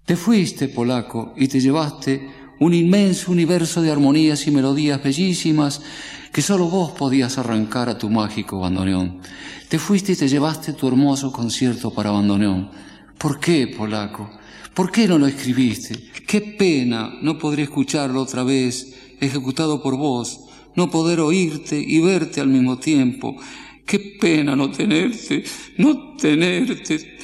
Te fuiste, polaco, y te llevaste un inmenso universo de armonías y melodías bellísimas que solo vos podías arrancar a tu mágico bandoneón. Te fuiste y te llevaste tu hermoso concierto para bandoneón. ¿Por qué, polaco? ¿Por qué no lo escribiste? Qué pena no poder escucharlo otra vez, ejecutado por vos, no poder oírte y verte al mismo tiempo. Qué pena no tenerte.